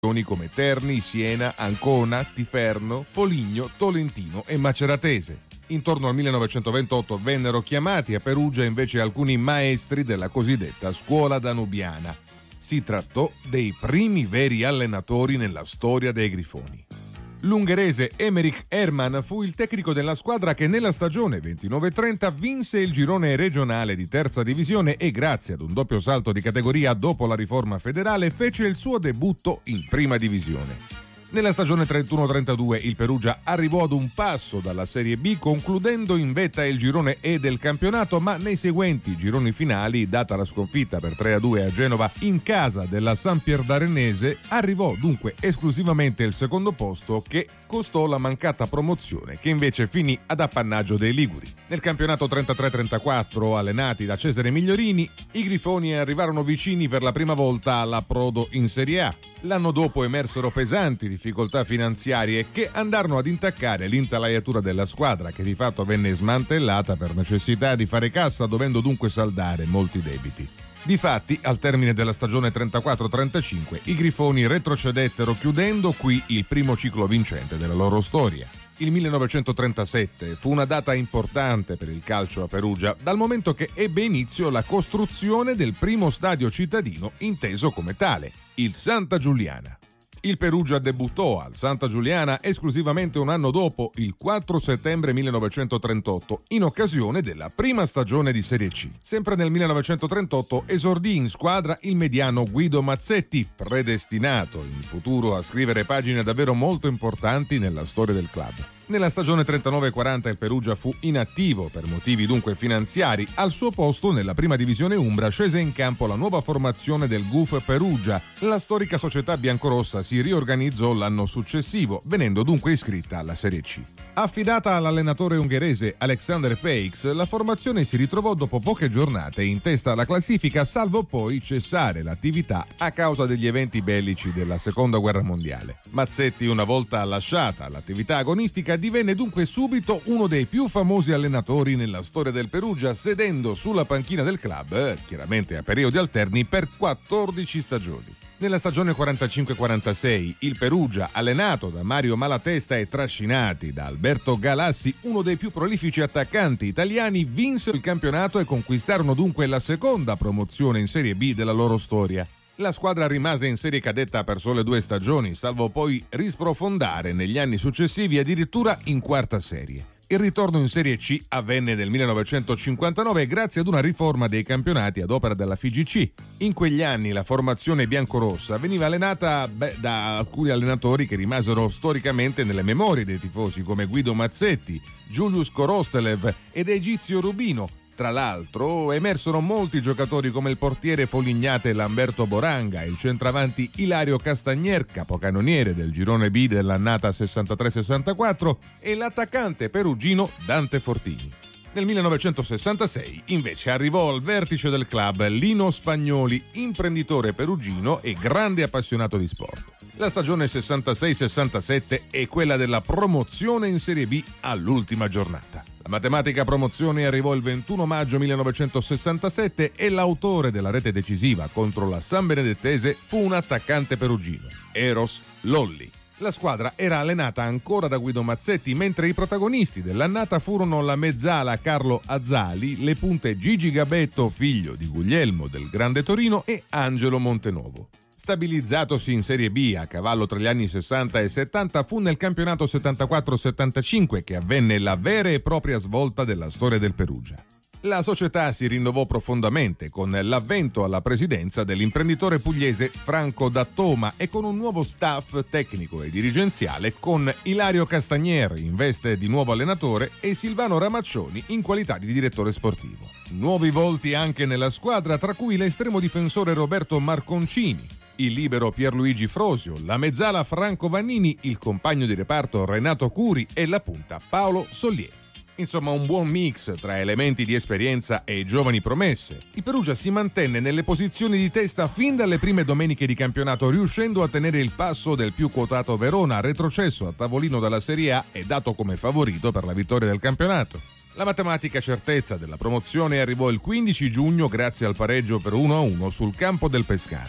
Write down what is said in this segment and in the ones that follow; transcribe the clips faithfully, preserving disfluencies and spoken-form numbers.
come Terni, Siena, Ancona, Tiferno, Foligno, Tolentino e Maceratese. Intorno al millenovecentoventotto vennero chiamati a Perugia invece alcuni maestri della cosiddetta scuola danubiana. Si trattò dei primi veri allenatori nella storia dei Grifoni. L'ungherese Emmerich Hermann fu il tecnico della squadra che nella stagione ventinove trenta vinse il girone regionale di terza divisione e grazie ad un doppio salto di categoria dopo la riforma federale fece il suo debutto in prima divisione. Nella stagione trentuno trentadue il Perugia arrivò ad un passo dalla Serie B concludendo in vetta il girone E del campionato, ma nei seguenti gironi finali, data la sconfitta per tre a due a Genova in casa della Sampierdarenese, arrivò dunque esclusivamente il secondo posto che costò la mancata promozione che invece finì ad appannaggio dei liguri. Nel campionato trentatré trentaquattro, allenati da Cesare Migliorini, i Grifoni arrivarono vicini per la prima volta all'approdo in Serie A. L'anno dopo emersero pesanti difficoltà finanziarie che andarono ad intaccare l'intelaiatura della squadra, che di fatto venne smantellata per necessità di fare cassa, dovendo dunque saldare molti debiti. Difatti, al termine della stagione trentaquattro trentacinque, i Grifoni retrocedettero, chiudendo qui il primo ciclo vincente della loro storia. Il millenovecentotrentasette fu una data importante per il calcio a Perugia, dal momento che ebbe inizio la costruzione del primo stadio cittadino inteso come tale, il Santa Giuliana. Il Perugia debuttò al Santa Giuliana esclusivamente un anno dopo, il quattro settembre millenovecentotrentotto, in occasione della prima stagione di Serie C. Sempre nel millenovecentotrentotto esordì in squadra il mediano Guido Mazzetti, predestinato in futuro a scrivere pagine davvero molto importanti nella storia del club. Nella stagione trentanove quaranta il Perugia fu inattivo per motivi dunque finanziari. Al suo posto nella prima divisione umbra scese in campo la nuova formazione del G U F Perugia. La storica società biancorossa si riorganizzò l'anno successivo, venendo dunque iscritta alla Serie C. Affidata all'allenatore ungherese Alexander Peix, la formazione si ritrovò dopo poche giornate in testa alla classifica, salvo poi cessare l'attività a causa degli eventi bellici della Seconda Guerra Mondiale. Mazzetti, una volta lasciata l'attività agonistica, divenne dunque subito uno dei più famosi allenatori nella storia del Perugia, sedendo sulla panchina del club, chiaramente a periodi alterni, per quattordici stagioni. Nella stagione quarantacinque quarantasei il Perugia, allenato da Mario Malatesta e trascinati da Alberto Galassi, uno dei più prolifici attaccanti italiani, vinse il campionato e conquistarono dunque la seconda promozione in Serie B della loro storia. La squadra rimase in serie cadetta per sole due stagioni, salvo poi risprofondare negli anni successivi addirittura in quarta serie. Il ritorno in Serie C avvenne nel millenovecentocinquantanove grazie ad una riforma dei campionati ad opera della F I G C. In quegli anni la formazione biancorossa veniva allenata beh, da alcuni allenatori che rimasero storicamente nelle memorie dei tifosi, come Guido Mazzetti, Julius Korostelev ed Egizio Rubino. Tra l'altro emersero molti giocatori come il portiere folignate Lamberto Boranga, il centravanti Ilario Castagnier, capocannoniere del girone B dell'annata sessantatré sessantaquattro, e l'attaccante perugino Dante Fortini. Nel millenovecentosessantasei invece arrivò al vertice del club Lino Spagnoli, imprenditore perugino e grande appassionato di sport. La stagione sessantasei sessantasette è quella della promozione in Serie B all'ultima giornata. La matematica promozione arrivò il ventuno maggio millenovecentosessantasette e l'autore della rete decisiva contro la San Benedettese fu un attaccante perugino, Eros Lolli. La squadra era allenata ancora da Guido Mazzetti, mentre i protagonisti dell'annata furono la mezzala Carlo Azzali, le punte Gigi Gabetto, figlio di Guglielmo del Grande Torino, e Angelo Montenovo. Stabilizzatosi in Serie B a cavallo tra gli anni sessanta e settanta, fu nel campionato settantaquattro settantacinque che avvenne la vera e propria svolta della storia del Perugia. La società si rinnovò profondamente con l'avvento alla presidenza dell'imprenditore pugliese Franco Dattoma e con un nuovo staff tecnico e dirigenziale con Ilario Castagnier in veste di nuovo allenatore e Silvano Ramaccioni in qualità di direttore sportivo. Nuovi volti anche nella squadra, tra cui l'estremo difensore Roberto Marconcini, il libero Pierluigi Frosio, la mezzala Franco Vannini, il compagno di reparto Renato Curi e la punta Paolo Solier. Insomma, un buon mix tra elementi di esperienza e giovani promesse. Il Perugia si mantenne nelle posizioni di testa fin dalle prime domeniche di campionato, riuscendo a tenere il passo del più quotato Verona, retrocesso a tavolino dalla Serie A e dato come favorito per la vittoria del campionato. La matematica certezza della promozione arrivò il quindici giugno grazie al pareggio per uno a uno sul campo del Pescara.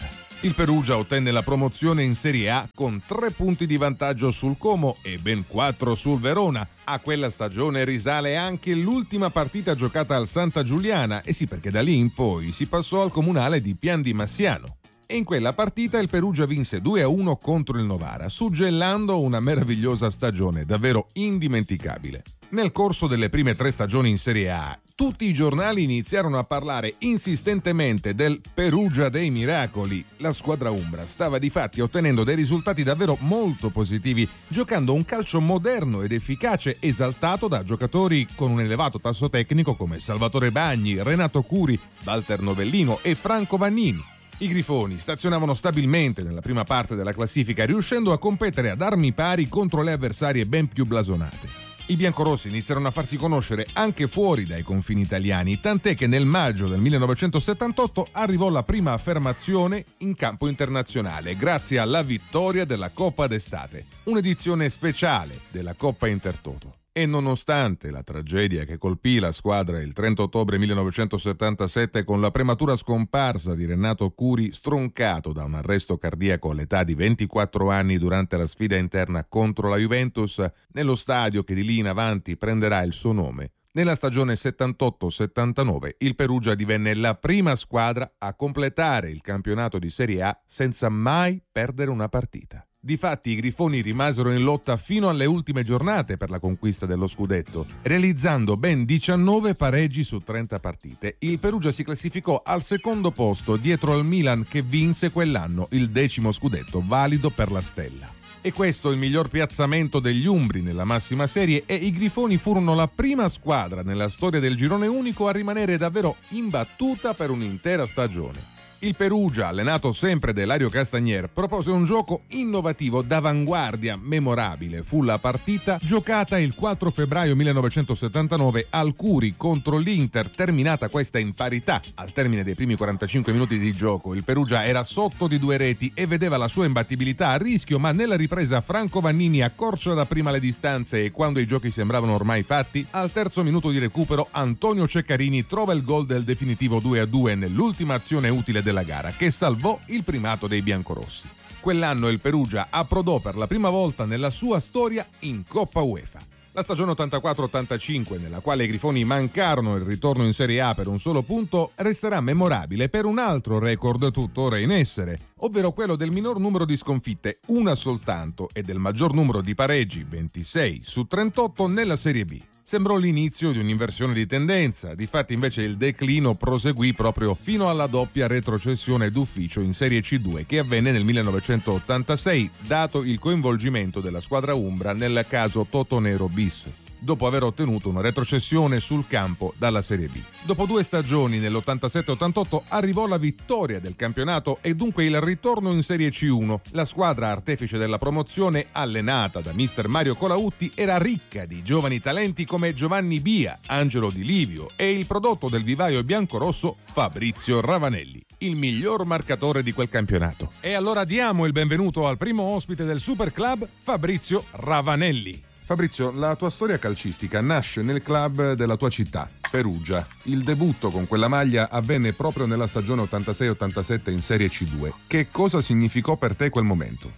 Il Perugia ottenne la promozione in Serie A con tre punti di vantaggio sul Como e ben quattro sul Verona. A quella stagione risale anche l'ultima partita giocata al Santa Giuliana, e sì, perché da lì in poi si passò al comunale di Pian di Massiano. E in quella partita il Perugia vinse due a uno contro il Novara, suggellando una meravigliosa stagione davvero indimenticabile. Nel corso delle prime tre stagioni in Serie A, tutti i giornali iniziarono a parlare insistentemente del Perugia dei miracoli. La squadra umbra stava difatti ottenendo dei risultati davvero molto positivi, giocando un calcio moderno ed efficace, esaltato da giocatori con un elevato tasso tecnico come Salvatore Bagni, Renato Curi, Walter Novellino e Franco Vannini. I Grifoni stazionavano stabilmente nella prima parte della classifica, riuscendo a competere ad armi pari contro le avversarie ben più blasonate. I biancorossi iniziarono a farsi conoscere anche fuori dai confini italiani, tant'è che nel maggio del millenovecentosettantotto arrivò la prima affermazione in campo internazionale grazie alla vittoria della Coppa d'Estate, un'edizione speciale della Coppa Intertoto. E nonostante la tragedia che colpì la squadra il trenta ottobre millenovecentosettantasette con la prematura scomparsa di Renato Curi, stroncato da un arresto cardiaco all'età di ventiquattro anni durante la sfida interna contro la Juventus, nello stadio che di lì in avanti prenderà il suo nome, nella stagione settantotto settantanove il Perugia divenne la prima squadra a completare il campionato di Serie A senza mai perdere una partita. Difatti i Grifoni rimasero in lotta fino alle ultime giornate per la conquista dello scudetto, realizzando ben diciannove pareggi su trenta partite. Il Perugia si classificò al secondo posto dietro al Milan, che vinse quell'anno il decimo scudetto valido per la Stella. E questo il miglior piazzamento degli umbri nella massima serie, e i Grifoni furono la prima squadra nella storia del girone unico a rimanere davvero imbattuta per un'intera stagione. Il Perugia, allenato sempre da Elario Castagnier, propose un gioco innovativo d'avanguardia, memorabile. Fu la partita giocata il quattro febbraio millenovecentosettantanove al Curi contro l'Inter, terminata questa in parità. Al termine dei primi quarantacinque minuti di gioco, il Perugia era sotto di due reti e vedeva la sua imbattibilità a rischio, ma nella ripresa Franco Vannini accorcia dapprima le distanze e, quando i giochi sembravano ormai fatti, al terzo minuto di recupero Antonio Ceccarini trova il gol del definitivo due a due nell'ultima azione utile del la gara, che salvò il primato dei biancorossi. Quell'anno il Perugia approdò per la prima volta nella sua storia in Coppa UEFA. La stagione ottantaquattro ottantacinque, nella quale i Grifoni mancarono il ritorno in Serie A per un solo punto, resterà memorabile per un altro record tuttora in essere, ovvero quello del minor numero di sconfitte, una soltanto, e del maggior numero di pareggi, ventisei su trentotto, nella Serie B. Sembrò l'inizio di un'inversione di tendenza, difatti invece il declino proseguì proprio fino alla doppia retrocessione d'ufficio in Serie C due, che avvenne nel millenovecentottantasei, dato il coinvolgimento della squadra umbra nel caso Totonero bis, dopo aver ottenuto una retrocessione sul campo dalla Serie B. Dopo due stagioni, nell'ottantasette ottantotto, arrivò la vittoria del campionato e dunque il ritorno in Serie C uno. La squadra artefice della promozione, allenata da mister Mario Colautti, era ricca di giovani talenti come Giovanni Bia, Angelo Di Livio e il prodotto del vivaio biancorosso Fabrizio Ravanelli, il miglior marcatore di quel campionato. E allora diamo il benvenuto al primo ospite del Super Club, Fabrizio Ravanelli. Fabrizio, la tua storia calcistica nasce nel club della tua città, Perugia. Il debutto con quella maglia avvenne proprio nella stagione ottantasei ottantasette in Serie C due. Che cosa significò per te quel momento?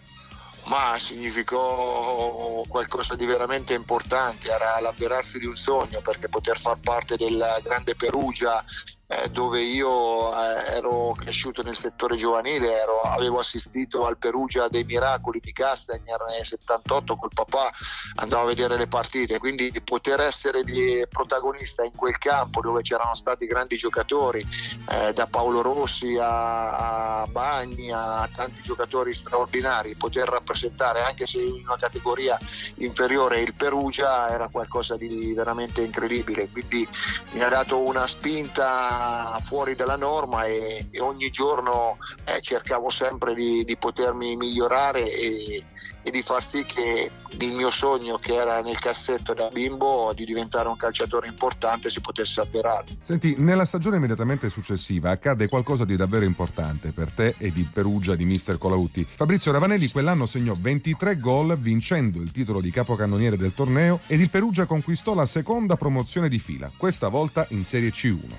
Ma significò qualcosa di veramente importante, era l'avverarsi di un sogno, perché poter far parte del grande Perugia, eh, dove io eh, ero cresciuto nel settore giovanile, ero, avevo assistito al Perugia dei miracoli di Castagnier nel settantotto col papà, andavo a vedere le partite, quindi poter essere protagonista in quel campo dove c'erano stati grandi giocatori, eh, da Paolo Rossi a, a Bagni a tanti giocatori straordinari, poter rappresentare, anche se in una categoria inferiore, il Perugia, era qualcosa di veramente incredibile, quindi mi ha dato una spinta fuori dalla norma e, e ogni giorno eh, cercavo sempre di, di potermi migliorare e, e di far sì che il mio sogno, che era nel cassetto da bimbo, di diventare un calciatore importante, si potesse avverare. Senti, nella stagione immediatamente successiva accadde qualcosa di davvero importante per te e di Perugia di mister Colautti. Fabrizio Ravanelli quell'anno segnò ventitré gol, vincendo il titolo di capocannoniere del torneo, ed il Perugia conquistò la seconda promozione di fila, questa volta in Serie C uno. Sì,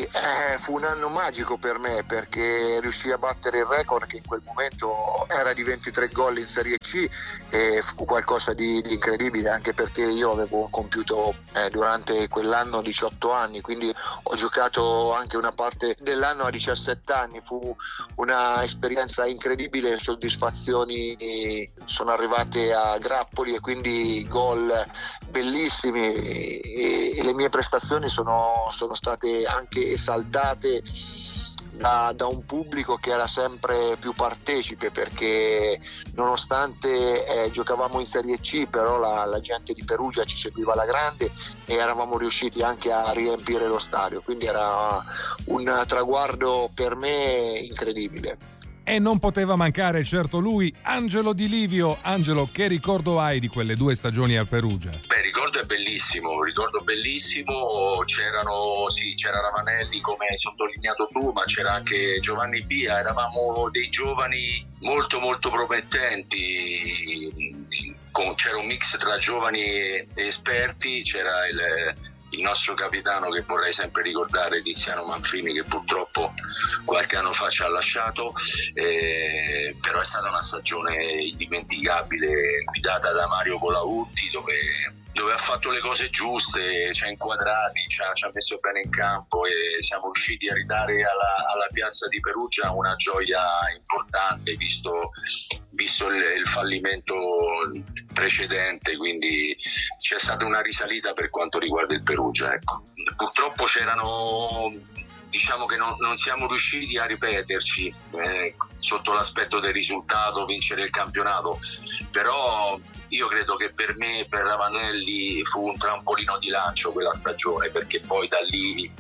eh, fu un anno magico per me, perché riuscii a battere il record che in quel momento era di ventitré gol in Serie C, e fu qualcosa di, di incredibile, anche perché io avevo compiuto eh, durante quell'anno diciotto anni, quindi ho giocato anche una parte dell'anno a diciassette anni. Fu una esperienza incredibile, soddisfazioni sono arrivate a grappoli e quindi gol bellissimi, e, e le mie prestazioni sono, sono state anche esaltate da, da un pubblico che era sempre più partecipe, perché nonostante eh, giocavamo in Serie C, però la, la gente di Perugia ci seguiva alla grande e eravamo riusciti anche a riempire lo stadio, quindi era un traguardo per me incredibile. E non poteva mancare certo lui, Angelo Di Livio. Angelo, che ricordo hai di quelle due stagioni al Perugia? Beh, il ricordo è bellissimo, ricordo bellissimo, c'erano, sì, c'era Ravanelli come hai sottolineato tu, ma c'era anche Giovanni Pia, eravamo dei giovani molto molto promettenti, c'era un mix tra giovani e esperti, c'era il... il nostro capitano, che vorrei sempre ricordare, Tiziano Manfrini, che purtroppo qualche anno fa ci ha lasciato, eh, però è stata una stagione indimenticabile, guidata da Mario Colautti, dove, dove ha fatto le cose giuste, ci ha inquadrati, ci ha, ci ha messo bene in campo, e siamo riusciti a ridare alla, alla piazza di Perugia una gioia importante, visto, visto il, il fallimento precedente, quindi c'è stata una risalita per quanto riguarda il Perugia, ecco. Purtroppo c'erano, diciamo che non, non siamo riusciti a ripeterci eh, sotto l'aspetto del risultato, vincere il campionato, però io credo che per me, per Ravanelli, fu un trampolino di lancio quella stagione, perché poi da lì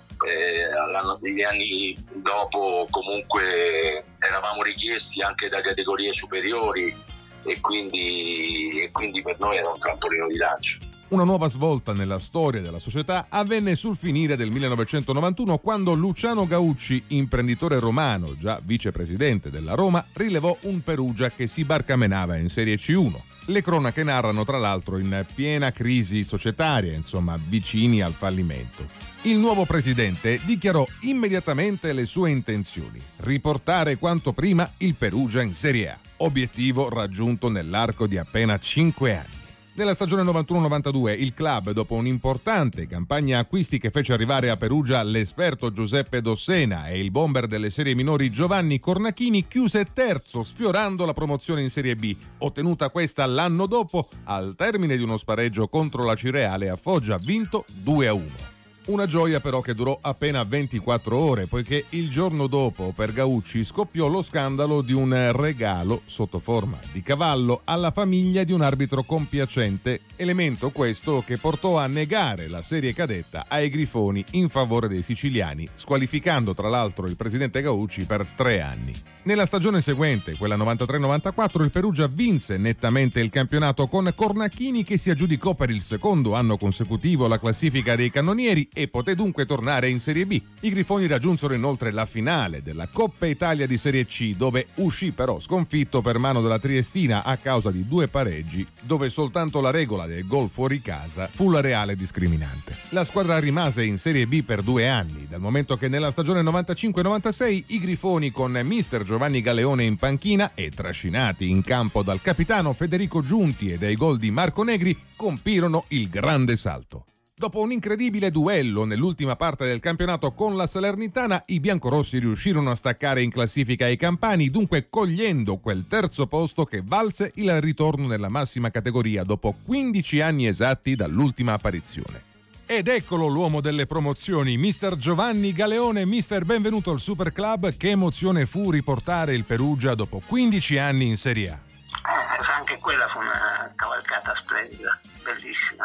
eh, gli anni dopo comunque eravamo richiesti anche da categorie superiori, e quindi, e quindi per noi era un trampolino di lancio. Una nuova svolta nella storia della società avvenne sul finire del millenovecentonovantuno, quando Luciano Gaucci, imprenditore romano, già vicepresidente della Roma, rilevò un Perugia che si barcamenava in Serie C uno. Le cronache narrano tra l'altro in piena crisi societaria, insomma vicini al fallimento. Il nuovo presidente dichiarò immediatamente le sue intenzioni: riportare quanto prima il Perugia in Serie A, obiettivo raggiunto nell'arco di appena cinque anni. Nella stagione novantuno novantadue il club, dopo un'importante campagna acquisti che fece arrivare a Perugia l'esperto Giuseppe Dossena e il bomber delle serie minori Giovanni Cornachini, chiuse terzo, sfiorando la promozione in Serie B, ottenuta questa l'anno dopo al termine di uno spareggio contro la Cireale a Foggia, vinto due a uno. Una gioia però che durò appena ventiquattro ore, poiché il giorno dopo per Gaucci scoppiò lo scandalo di un regalo sotto forma di cavallo alla famiglia di un arbitro compiacente, elemento questo che portò a negare la serie cadetta ai Grifoni in favore dei siciliani, squalificando tra l'altro il presidente Gaucci per tre anni. Nella stagione seguente, quella novantatré novantaquattro, il Perugia vinse nettamente il campionato con Cornachini, che si aggiudicò per il secondo anno consecutivo la classifica dei cannonieri e poté dunque tornare in Serie B. I Grifoni raggiunsero inoltre la finale della Coppa Italia di Serie C, dove uscì però sconfitto per mano della Triestina a causa di due pareggi, dove soltanto la regola del gol fuori casa fu la reale discriminante. La squadra rimase in Serie B per due anni, dal momento che nella stagione novantacinque novantasei i Grifoni, con mister Giovanni Galeone in panchina e trascinati in campo dal capitano Federico Giunti e dai gol di Marco Negri, compirono il grande salto. Dopo un incredibile duello nell'ultima parte del campionato con la Salernitana, i biancorossi riuscirono a staccare in classifica i campani, dunque cogliendo quel terzo posto che valse il ritorno nella massima categoria dopo quindici anni esatti dall'ultima apparizione. Ed eccolo l'uomo delle promozioni, mister Giovanni Galeone. Mister, benvenuto al Super Club. Che emozione fu riportare il Perugia dopo quindici anni in Serie A? Eh, anche quella fu una cavalcata splendida, bellissima.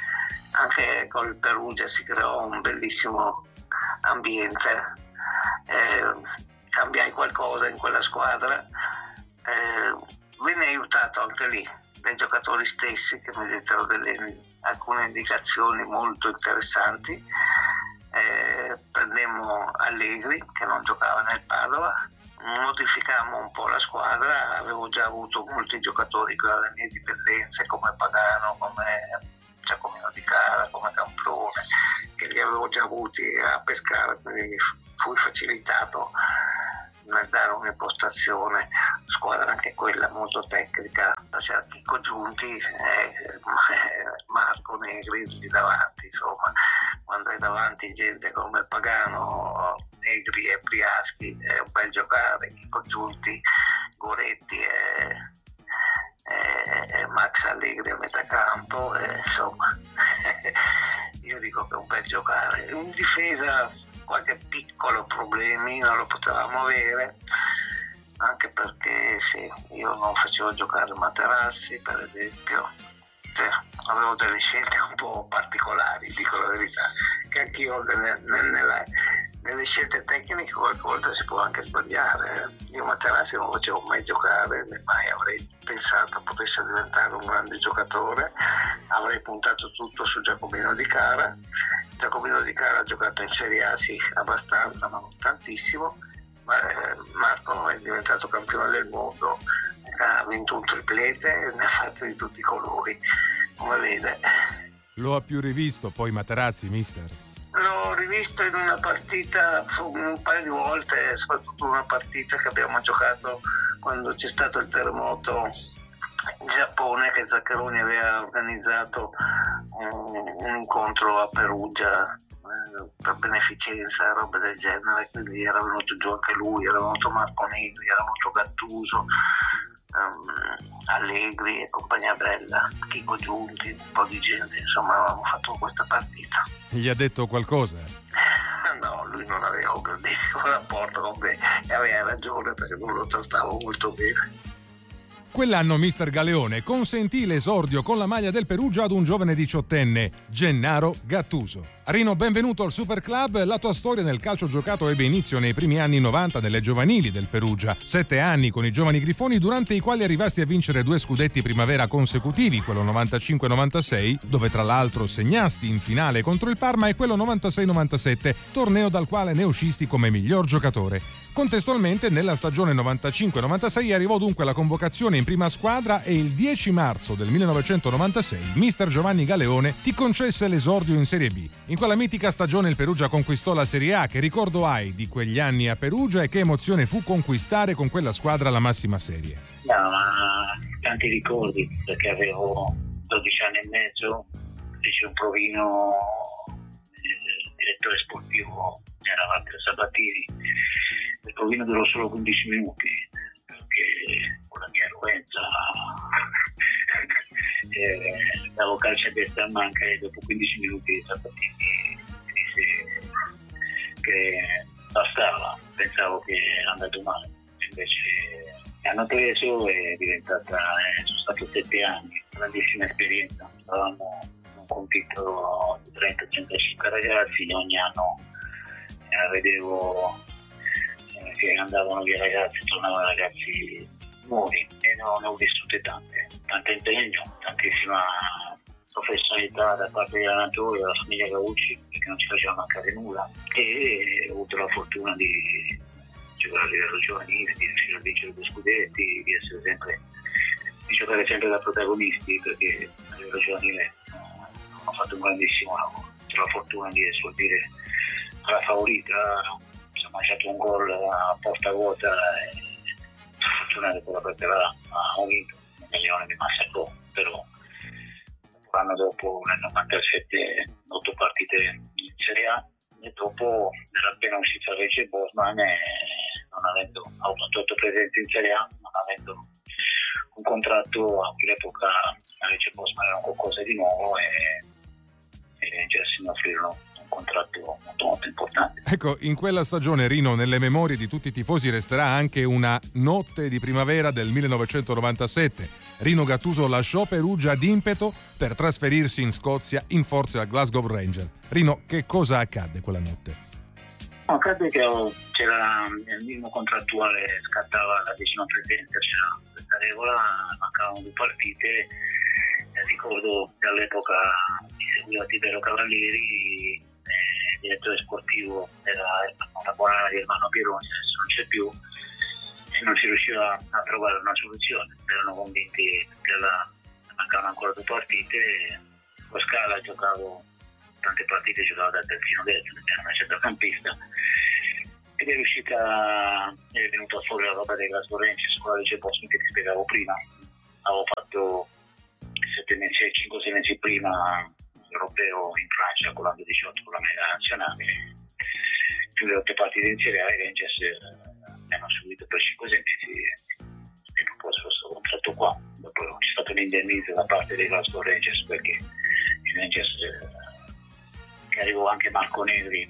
Anche col Perugia si creò un bellissimo ambiente, eh, cambiai qualcosa in quella squadra, eh, venne aiutato anche lì dai giocatori stessi, che mi dettero delle, alcune indicazioni molto interessanti. Eh, prendemmo Allegri, che non giocava nel Padova, modificammo un po' la squadra, avevo già avuto molti giocatori con le mie dipendenze come Pagano, come Giacomino Di Cara, come Camplone, che li avevo già avuti a Pescara, quindi mi fui facilitato nel dare un'impostazione, squadra anche quella molto tecnica, c'era Chico Giunti, eh, Marco Negri lì davanti, insomma, quando è davanti gente come Pagano, Negri e Priaschi è un bel giocare, Chico Giunti, Goretti e, e, e Max Allegri a metà campo, e, insomma io dico che è un bel giocare. In difesa qualche piccolo problemino lo potevamo avere, anche perché sì, io non facevo giocare Materazzi, per esempio, cioè, avevo delle scelte un po' particolari, dico la verità, che anch'io nelle, nelle, nelle scelte tecniche qualche volta si può anche sbagliare. Io Materazzi non lo facevo mai giocare, né mai avrei pensato potesse diventare un grande giocatore, avrei puntato tutto su Giacomino Di Cara. Giacomino Di Cara ha giocato in Serie A, sì, abbastanza, ma non tantissimo. Ma eh, Marco è diventato campione del mondo, ha vinto un triplete e ne ha fatti di tutti i colori, come vede. Lo ha più rivisto poi Materazzi, mister? L'ho rivisto in una partita un paio di volte, soprattutto una partita che abbiamo giocato quando c'è stato il terremoto in Giappone, che Zaccheroni aveva organizzato un, un incontro a Perugia eh, per beneficenza e robe del genere, quindi era venuto giù anche lui, era venuto Marco Negri, era venuto Gattuso, um, Allegri e compagnia bella, Chico Giunti, un po' di gente, insomma avevamo fatto questa partita. Gli ha detto qualcosa? No, lui non aveva un grandissimo rapporto con me e aveva ragione, perché non lo trattavo molto bene. Quell'anno mister Galeone consentì l'esordio con la maglia del Perugia ad un giovane diciottenne, Gennaro Gattuso. Rino, benvenuto al Super Club. La tua storia nel calcio giocato ebbe inizio nei primi anni novanta nelle giovanili del Perugia. Sette anni con i giovani grifoni, durante i quali arrivasti a vincere due scudetti primavera consecutivi, quello novantacinque novantasei, dove tra l'altro segnasti in finale contro il Parma, e quello novantasei novantasette, torneo dal quale ne uscisti come miglior giocatore. Contestualmente, nella stagione novantacinque novantasei arrivò dunque la convocazione in prima squadra e il dieci marzo del millenovecentonovantasei mister Giovanni Galeone ti concesse l'esordio in Serie B. In quella mitica stagione il Perugia conquistò la Serie A. Che ricordo hai di quegli anni a Perugia e che emozione fu conquistare con quella squadra la massima serie? No, ma tanti ricordi, perché avevo dodici anni e mezzo, feci un provino, il direttore sportivo era Walter Sabatini. Il provino durò solo quindici minuti, perché con la mia eloquenza eh, davo calcio a destra a manca, e dopo quindici minuti Sabatini disse che bastava, pensavo che era andato male, invece mi hanno preso e è diventata, eh, sono stato sette anni, grandissima esperienza. Stavamo in un compito di trenta trentacinque ragazzi, ogni anno eh, vedevo che andavano via ragazzi, tornavano ragazzi nuovi, e ne ho, ne ho vissute tante, tanto impegno, tantissima professionalità da parte degli allenatori, della famiglia Gaucci, che non ci faceva mancare nulla, e ho avuto la fortuna di giocare a livello giovanile, di riuscire a vincere due scudetti, di essere sempre, di giocare sempre da protagonisti, perché a livello giovanile ho fatto un grandissimo lavoro. Ho la fortuna di esordire alla favorita, ho mangiato un gol a porta vuota e fortunatamente quella partita ha vinto, un milione mi massacrò, però l'anno dopo nel novantasette otto partite in Serie A, e dopo nell'appena uscita Regge Bosman, e non avendo avuto otto presenze in Serie A, non avendo un contratto, a quell'epoca a Regge Bosman era un qualcosa di nuovo, e, e i Rangers mi offrirono un contratto molto molto importante. Ecco, in quella stagione, Rino, nelle memorie di tutti i tifosi resterà anche una notte di primavera del millenovecentonovantasette. Rino Gattuso lasciò Perugia d'impeto per trasferirsi in Scozia in forza al Glasgow Rangers. Rino, che cosa accadde quella notte? Accadde che c'era il minimo contrattuale, scattava la decima presenza, c'era questa regola, mancavano due partite. Ricordo che all'epoca mi seguiva Tiberio Cavalieri, il direttore sportivo era la buona di Ermanno Pieroni, adesso non c'è più, e non si riusciva a trovare una soluzione. Erano convinti che la, mancavano ancora due partite, con Scala giocavo tante partite, giocavo da terzino destro, era una centrocampista, ed è riuscita, è venuta fuori la roba dei Glasgow Rangers con la legge Boston che ti spiegavo prima. Avevo fatto cinque sei mesi prima europeo in Francia con l'Under diciotto con la mega nazionale, più le otto partite in Serie A. I Rangers mi hanno seguito per cinque sei mesi e proposto questo contratto qua. Dopo c'è stato un indennizzo da parte dei Glasgow Rangers perché i Rangers, che arrivò anche Marco Negri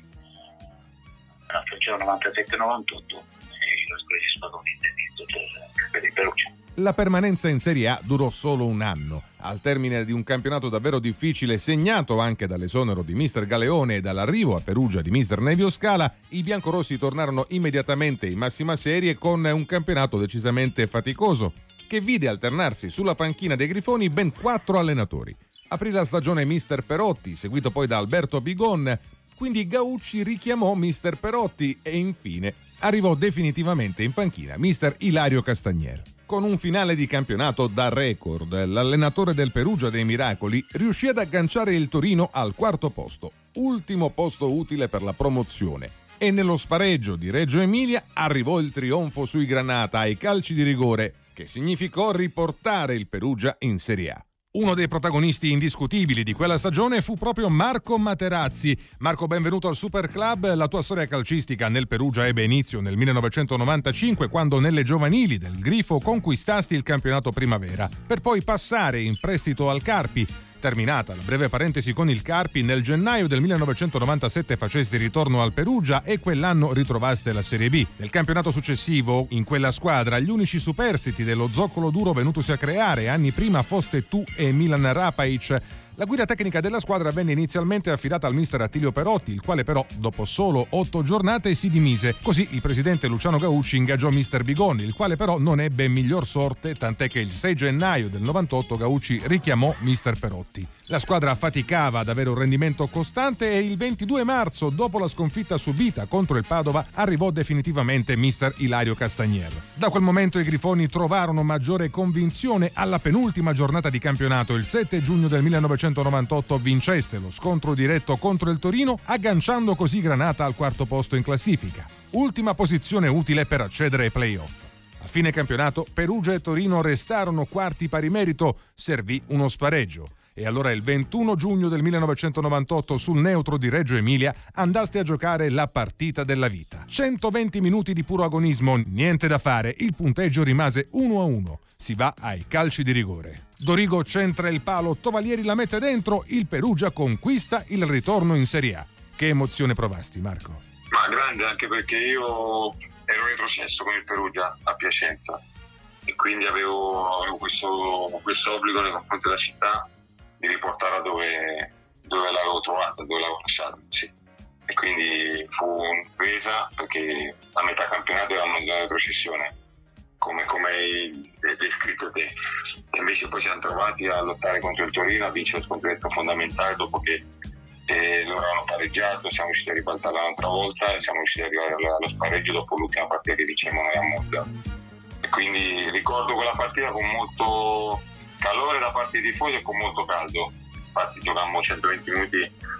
alla stagione novantasette novantotto, e i Glasgow Rangers pagò un indennizzo per, per il Perugia. La permanenza in Serie A durò solo un anno. Al termine di un campionato davvero difficile, segnato anche dall'esonero di mister Galeone e dall'arrivo a Perugia di mister Nevio Scala, i biancorossi tornarono immediatamente in massima serie con un campionato decisamente faticoso, che vide alternarsi sulla panchina dei Grifoni ben quattro allenatori. Aprì la stagione mister Perotti, seguito poi da Alberto Bigon, quindi Gaucci richiamò mister Perotti e infine arrivò definitivamente in panchina mister Ilario Castagnier. Con un finale di campionato da record, l'allenatore del Perugia dei Miracoli riuscì ad agganciare il Torino al quarto posto, ultimo posto utile per la promozione. E nello spareggio di Reggio Emilia arrivò il trionfo sui Granata ai calci di rigore, che significò riportare il Perugia in Serie A. Uno dei protagonisti indiscutibili di quella stagione fu proprio Marco Materazzi. Marco, benvenuto al Super Club. La tua storia calcistica nel Perugia ebbe inizio nel millenovecentonovantacinque, quando nelle giovanili del Grifo conquistasti il campionato primavera, per poi passare in prestito al Carpi. Terminata la breve parentesi con il Carpi, nel gennaio del millenovecentonovantasette facesti ritorno al Perugia e quell'anno ritrovaste la Serie B. Nel campionato successivo, in quella squadra, gli unici superstiti dello zoccolo duro venutosi a creare anni prima foste tu e Milan Rapaic. La guida tecnica della squadra venne inizialmente affidata al mister Attilio Perotti, il quale però, dopo solo otto giornate, si dimise. Così il presidente Luciano Gaucci ingaggiò mister Bigoni, il quale però non ebbe miglior sorte, tant'è che il sei gennaio del novantotto Gaucci richiamò mister Perotti. La squadra faticava ad avere un rendimento costante e il ventidue marzo, dopo la sconfitta subita contro il Padova, arrivò definitivamente mister Ilario Castagnier. Da quel momento i Grifoni trovarono maggiore convinzione alla penultima giornata di campionato. Il sette giugno del millenovecentonovantotto vinceste lo scontro diretto contro il Torino, agganciando così Granata al quarto posto in classifica. Ultima posizione utile per accedere ai play-off. A fine campionato Perugia e Torino restarono quarti pari merito, servì uno spareggio. E allora il ventuno giugno del millenovecentonovantotto sul neutro di Reggio Emilia andaste a giocare la partita della vita. centoventi minuti di puro agonismo, niente da fare, il punteggio rimase uno a uno. Si va ai calci di rigore. Dorigo centra il palo, Tovalieri la mette dentro, il Perugia conquista il ritorno in Serie A. Che emozione provasti, Marco? Ma grande, anche perché io ero retrocesso con il Perugia a Piacenza e quindi avevo, avevo questo, questo obbligo nei confronti della città di riportarla dove, dove l'avevo trovata, dove l'avevo lasciata, sì. E quindi fu un'impresa perché a metà campionato eravamo in retrocessione, come, come hai descritto te. E invece poi siamo trovati a lottare contro il Torino, a vincere lo scontro diretto fondamentale dopo che eh, loro avevano pareggiato, siamo riusciti a ribaltarla un'altra volta e siamo riusciti ad arrivare allo spareggio dopo l'ultima partita che dicevamo noi a Monza. E quindi ricordo quella partita con molto calore da parte dei tifosi e con molto caldo. Infatti giocammo centoventi minuti,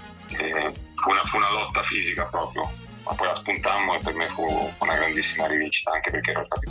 eh, fu, una, fu una lotta fisica proprio, ma poi la spuntammo e per me fu una grandissima rivincita, anche perché ero stato